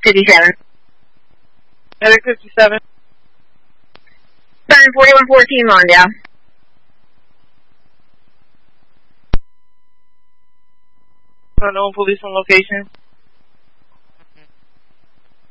57. Medic 57. Sign 4114 Lawndale. Unknown police on location.